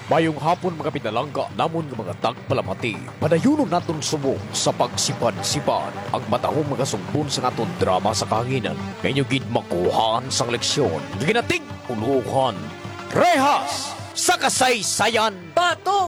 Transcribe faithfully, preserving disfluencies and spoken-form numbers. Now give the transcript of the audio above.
Mayong hapon mga pinalangga, namon nga mga tagpalamati. Padayunon naton subok sa pagsipan-sipan ang matahong mga sumbon sa naton drama sa kahanginan. Ngayon gid makuhaan sang leksyon. Ginatig uluhan. Rehas sa kasaysayan. Bato